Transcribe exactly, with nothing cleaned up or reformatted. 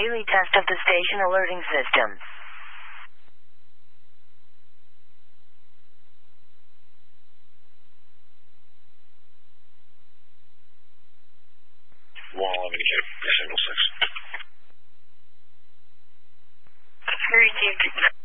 daily test of the station alerting system. one eleven K, single six. Three two.